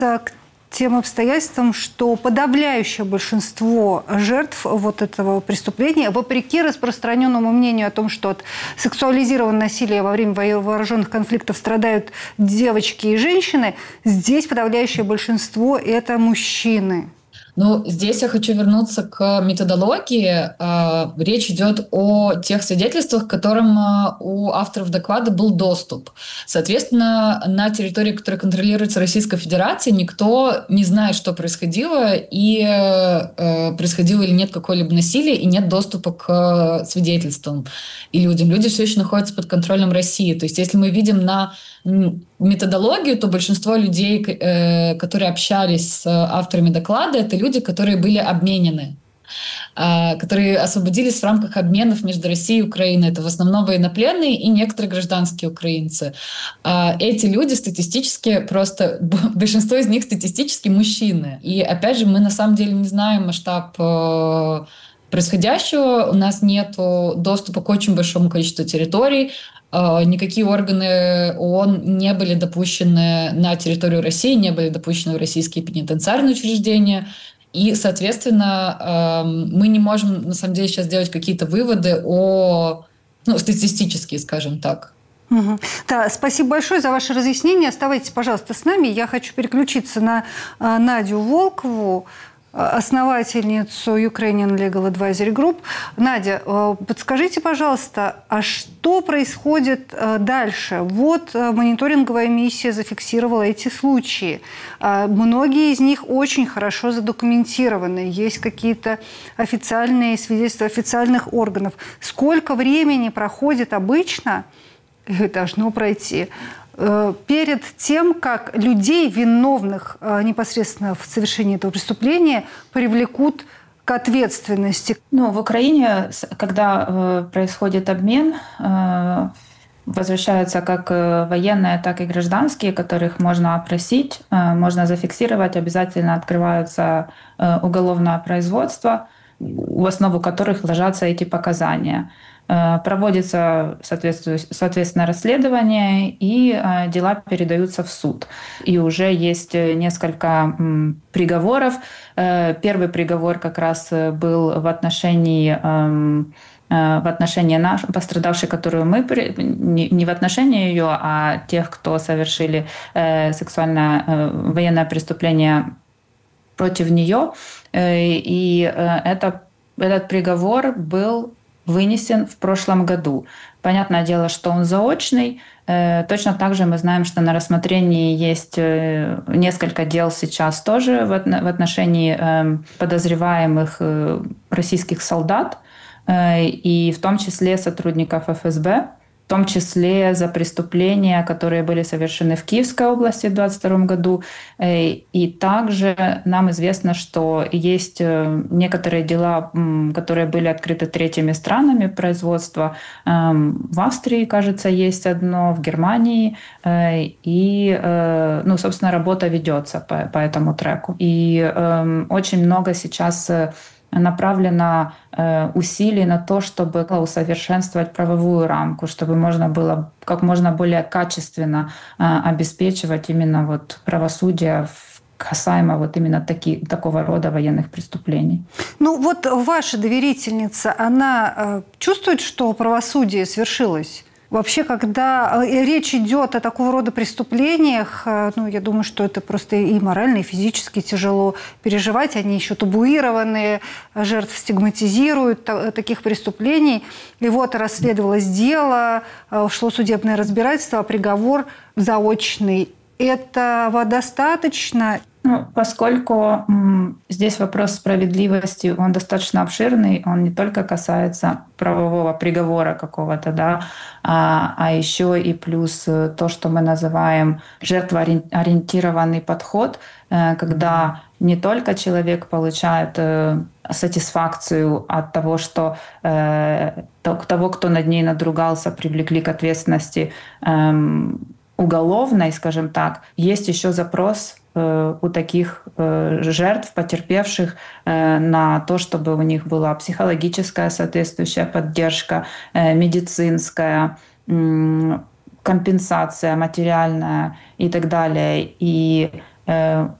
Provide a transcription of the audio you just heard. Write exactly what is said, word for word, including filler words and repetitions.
К тем обстоятельствам, что подавляющее большинство жертв вот этого преступления, вопреки распространенному мнению о том, что от сексуализированного насилия во время вооруженных конфликтов страдают девочки и женщины, здесь подавляющее большинство – это мужчины. Ну, здесь я хочу вернуться к методологии. Речь идет о тех свидетельствах, к которым у авторов доклада был доступ. Соответственно, на территории, которая контролируется Российской Федерацией, никто не знает, что происходило, и происходило или нет какое-либо насилие, и нет доступа к свидетельствам и людям. Люди все еще находятся под контролем России. То есть, если мы видим на методологию, то большинство людей, которые общались с авторами доклада, это люди, которые были обменены, которые освободились в рамках обменов между Россией и Украиной. Это в основном военнопленные и некоторые гражданские украинцы. Эти люди статистически просто... Большинство из них статистически мужчины. И опять же, мы на самом деле не знаем масштаб происходящего. У нас нет доступа к очень большому количеству территорий. Никакие органы ООН не были допущены на территорию России, не были допущены в российские пенитенциарные учреждения. И, соответственно, мы не можем, на самом деле, сейчас делать какие-то выводы о, ну, статистические, скажем так. Угу. Да, спасибо большое за ваше разъяснение. Оставайтесь, пожалуйста, с нами. Я хочу переключиться на Надю Волкову, основательницу Ukrainian Legal Advisory Group. Надя, подскажите, пожалуйста, а что происходит дальше? Вот мониторинговая миссия зафиксировала эти случаи. Многие из них очень хорошо задокументированы. Есть какие-то официальные свидетельства официальных органов. Сколько времени проходит обычно, должно пройти, перед тем, как людей, виновных непосредственно в совершении этого преступления, привлекут к ответственности? Ну, в Украине, когда э, происходит обмен, э, возвращаются как военные, так и гражданские, которых можно опросить, э, можно зафиксировать, обязательно открываются э, уголовное производство, в основу которых ложатся эти показания. Проводится, соответственно, расследование, и дела передаются в суд. И уже есть несколько приговоров. Первый приговор как раз был в отношении в отношении наш, пострадавшей, которую мы, не в отношении ее, а тех, кто совершили сексуальное военное преступление против нее. И это, этот приговор был вынесен в прошлом году. Понятное дело, что он заочный. Точно так же мы знаем, что на рассмотрении есть несколько дел сейчас тоже в отношении подозреваемых российских солдат, и в том числе сотрудников эф эс бэ, в том числе за преступления, которые были совершены в Киевской области в двадцать втором году. И также нам известно, что есть некоторые дела, которые были открыты третьими странами производства. В Австрии, кажется, есть одно, в Германии. И, ну, собственно, работа ведется по, по этому треку. И очень много сейчас направлено э, усилий на то, чтобы усовершенствовать правовую рамку, чтобы можно было как можно более качественно э, обеспечивать именно вот правосудие касаемо вот именно таки, такого рода военных преступлений. Ну вот ваша доверительница, она э, чувствует, что правосудие свершилось? Вообще, когда речь идет о такого рода преступлениях, ну, я думаю, что это просто и морально, и физически тяжело переживать. Они еще табуированные, жертв стигматизируют таких преступлений. И вот расследовалось дело, шло судебное разбирательство, а приговор заочный. Этого достаточно? Ну, поскольку м, здесь вопрос справедливости, он достаточно обширный, он не только касается правового приговора какого-то, да, а, а еще и плюс то, что мы называем жертвоориентированный подход, э, когда не только человек получает э, сатисфакцию от того, что э, того, кто над ней надругался, привлекли к ответственности э, уголовной, скажем так, есть еще запрос у таких жертв, потерпевших, на то, чтобы у них была психологическая соответствующая поддержка, медицинская, компенсация материальная и так далее. И